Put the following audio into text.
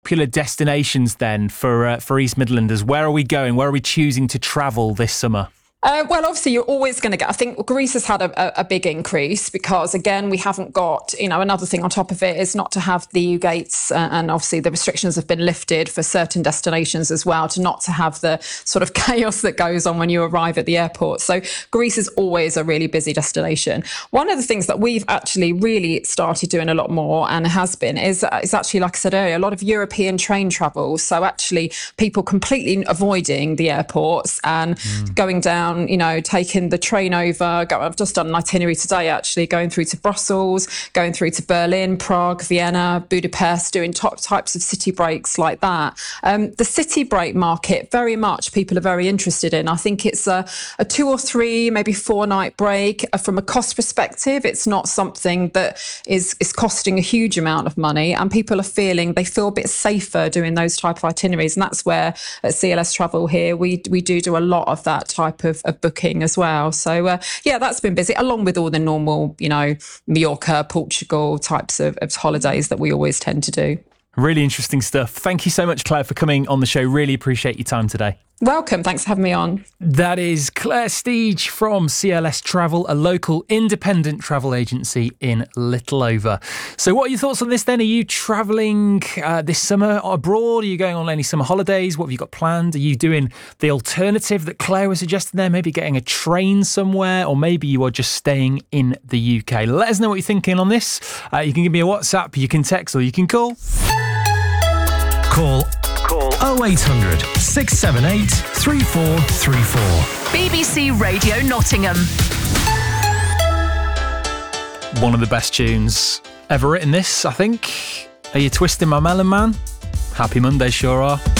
popular destinations then for East Midlanders? Where are we going? Where are we choosing to travel this summer? Well, obviously, you're always going to get, I think Greece has had a big increase because, again, we haven't got, another thing on top of it is not to have the EU gates and obviously the restrictions have been lifted for certain destinations as well, not to have the sort of chaos that goes on when you arrive at the airport. So Greece is always a really busy destination. One of the things that we've actually really started doing a lot more and has been is actually, like I said earlier, a lot of European train travel. So actually people completely avoiding the airports and going down, taking the train over. I've just done an itinerary today, actually, going through to Brussels, going through to Berlin, Prague, Vienna, Budapest, doing types of city breaks like that. The city break market, very much people are very interested in. I think it's a 2 or 3, maybe 4-night break. From a cost perspective, it's not something that is costing a huge amount of money, and people they feel a bit safer doing those type of itineraries. And that's where at CLS Travel here, we do a lot of that type of booking as well. So that's been busy, along with all the normal, Mallorca, Portugal types of holidays that we always tend to do. Really interesting stuff. Thank you so much, Claire, for coming on the show. Really appreciate your time today. Welcome. Thanks for having me on. That is Claire Steege from CLS Travel, a local independent travel agency in Littleover. So what are your thoughts on this then? Are you travelling this summer abroad? Are you going on any summer holidays? What have you got planned? Are you doing the alternative that Claire was suggesting there? Maybe getting a train somewhere, or maybe you are just staying in the UK. Let us know what you're thinking on this. You can give me a WhatsApp, you can text, or you can call. Call 0800 678 3434. BBC Radio Nottingham. One of the best tunes ever written, this, I think. Are you twisting my melon, man? Happy Monday, sure are.